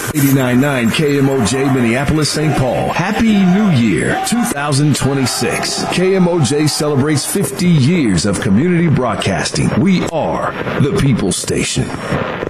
89.9 KMOJ Minneapolis, St. Paul. Happy New Year 2026. KMOJ celebrates 50 years of community broadcasting. We are the People's Station.